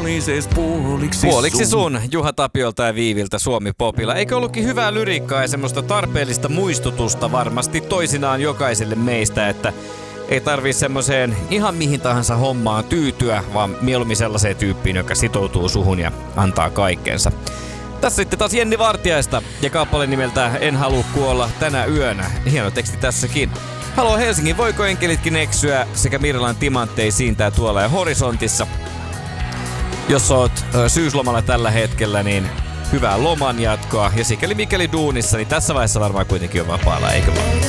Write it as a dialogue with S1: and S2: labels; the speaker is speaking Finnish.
S1: olises puoliksi
S2: sun Juha Tapiolta ja Viiviltä Suomi-popilla. Eikö ollutkin hyvää lyriikkaa ja semmoista tarpeellista muistutusta varmasti toisinaan jokaiselle meistä, että ei tarvii semmoiseen ihan mihin tahansa hommaan tyytyä, vaan mieluummin sellaiseen tyyppiin, joka sitoutuu suhun ja antaa kaikkensa. Tässä sitten taas Jenni Vartiaista ja kappale nimeltä En halua kuolla tänä yönä. Hieno teksti tässäkin. Halo Helsingin, voiko enkelitkin eksyä sekä Mirlan timantteisiin tää tuolla ja horisontissa. Jos oot syyslomalla tällä hetkellä, niin hyvää loman jatkoa. Ja sikäli mikäli duunissa, niin tässä vaiheessa varmaan kuitenkin on vapaalla, eikö vaan?